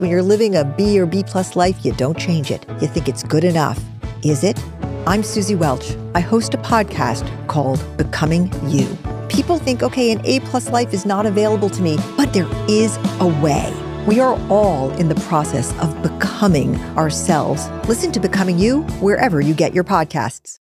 When you're living a B or B plus life, you don't change it. You think it's good enough. Is it? I'm Susie Welch. I host a podcast called Becoming You. People think, okay, an A plus life is not available to me, but there is a way. We are all in the process of becoming ourselves. Listen to Becoming You wherever you get your podcasts.